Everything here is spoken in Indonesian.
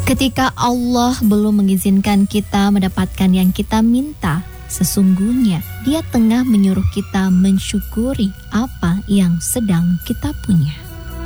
Ketika Allah belum mengizinkan kita mendapatkan yang kita minta, sesungguhnya Dia tengah menyuruh kita mensyukuri apa yang sedang kita punya.